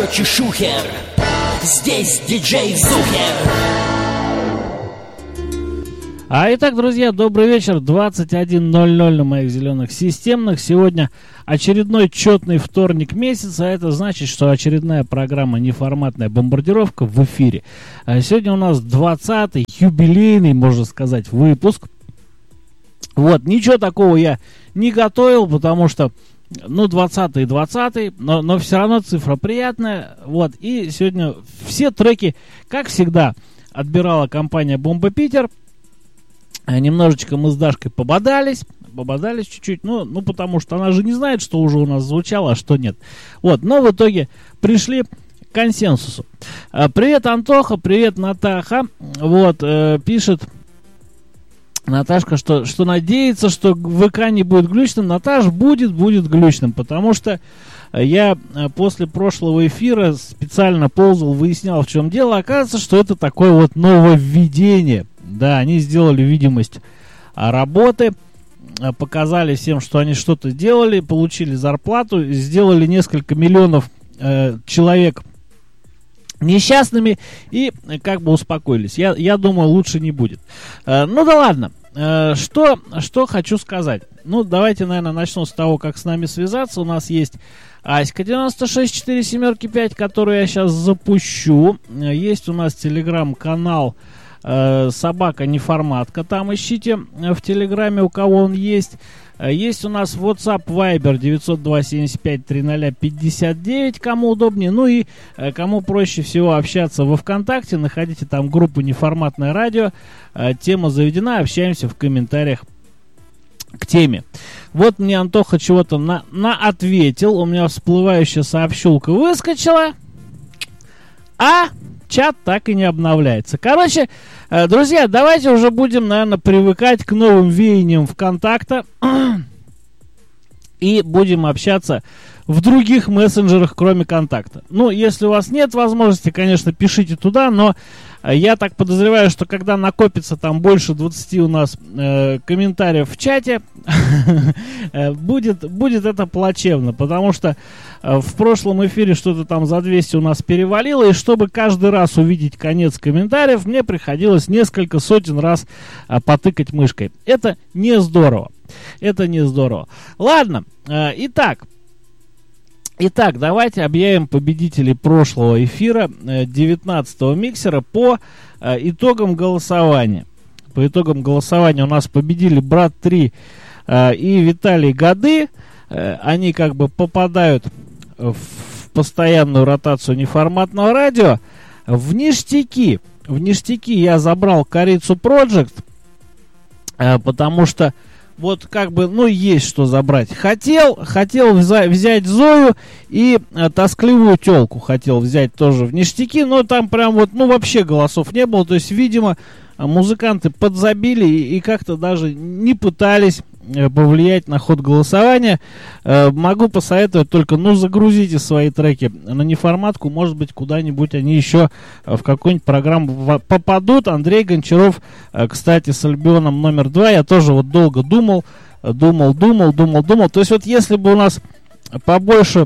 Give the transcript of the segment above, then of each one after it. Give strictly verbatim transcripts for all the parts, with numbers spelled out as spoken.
ночи шухер. Здесь диджей Зухер. А итак, друзья, добрый вечер. двадцать один ноль ноль на моих зеленых системных. Сегодня очередной четный вторник месяца. А это значит, что очередная программа «Неформатная бомбардировка» в эфире. А сегодня у нас двадцатый, юбилейный, можно сказать, выпуск. Вот, ничего такого я не готовил, потому что, ну, двадцатый и двадцатый, но, но все равно цифра приятная. Вот, и сегодня все треки, как всегда, отбирала компания «Бомба Питер». Немножечко мы с Дашкой пободались, пободались чуть-чуть, ну, ну, потому что она же не знает, что уже у нас звучало, а что нет. Вот, но в итоге пришли к консенсусу. Привет, Антоха, привет, Натаха. Вот, э, пишет Наташка, что, что надеется, что ВК не будет глючным. Наташ, будет, будет глючным, потому что я после прошлого эфира специально ползал, выяснял, в чем дело. Оказывается, что это такое вот нововведение. Да, они сделали видимость работы, показали всем, что они что-то делали, получили зарплату, сделали несколько миллионов э, человек несчастными и как бы успокоились. Я, я думаю, лучше не будет. Э, ну да ладно. Э, что, что хочу сказать. Ну, давайте, наверное, начну с того, как с нами связаться. У нас есть Аська девяносто шесть четыре семь пять, которую я сейчас запущу. Есть у нас телеграм-канал Собака Неформатка, там ищите в Телеграме, у кого он есть. Есть у нас WhatsApp, Viber девять два семь пять три ноль пятьдесят девять, кому удобнее. Ну и кому проще всего общаться во ВКонтакте, находите там группу Неформатное радио. Тема заведена, общаемся в комментариях к теме. Вот мне Антоха чего-то на, на ответил, у меня всплывающая сообщулка выскочила, а чат так и не обновляется. Короче, друзья, давайте уже будем, наверное, привыкать к новым веяниям ВКонтакта и будем общаться в других мессенджерах, кроме Контакта. Ну, если у вас нет возможности, конечно, пишите туда, но я так подозреваю, что когда накопится там больше двадцати у нас э, комментариев в чате, будет, будет это плачевно, потому что э, в прошлом эфире что-то там за двести у нас перевалило, и чтобы каждый раз увидеть конец комментариев, мне приходилось несколько сотен раз э, потыкать мышкой. Это не здорово. Это не здорово. Ладно, э, итак. Итак, давайте объявим победителей прошлого эфира, девятнадцатого миксера, по э, итогам голосования. По итогам голосования у нас победили Брат три э, и Виталий Годы. Э, они как бы попадают в постоянную ротацию неформатного радио. В ништяки, в ништяки я забрал Корицу Project, э, потому что вот как бы, ну, есть что забрать. Хотел, хотел вза- взять Зою и э, тоскливую телку хотел взять тоже в ништяки, но там прям вот, ну, вообще голосов не было. То есть, видимо, музыканты подзабили и, и как-то даже не пытались э, повлиять на ход голосования. Э, могу посоветовать только, ну, загрузите свои треки на неформатку. Может быть, куда-нибудь они еще э, в какую-нибудь программу попадут. Андрей Гончаров, э, кстати, с альбионом номер два. Я тоже вот долго думал, думал, думал, думал, думал. То есть вот если бы у нас побольше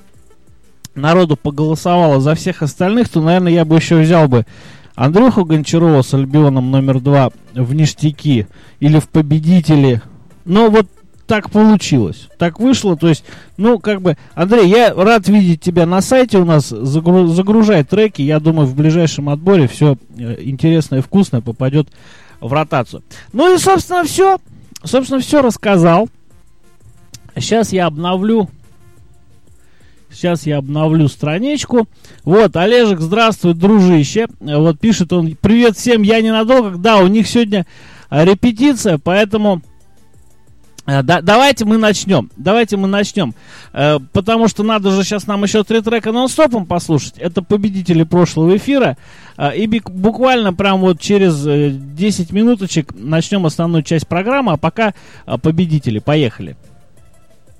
народу поголосовало за всех остальных, то, наверное, я бы еще взял бы Андрюху Гончарова с альбионом номер два в ништяки или в победители. Но вот так получилось. Так вышло. То есть, ну, как бы, Андрей, я рад видеть тебя на сайте. У нас загру- загружай треки. Я думаю, в ближайшем отборе все э, интересное и вкусное попадет в ротацию. Ну и, собственно, все. Собственно, все рассказал. Сейчас я обновлю. Сейчас я обновлю страничку. Вот, Олежек, здравствуй, дружище. Вот пишет он: привет всем, я ненадолго. Да, у них сегодня репетиция, поэтому э, да, давайте мы начнем. Давайте мы начнем. Э, потому что надо же сейчас нам еще три трека нон-стопом послушать. Это победители прошлого эфира. Э, и бик, буквально прям вот через э, десять минуточек начнем основную часть программы. А пока э, победители. Поехали.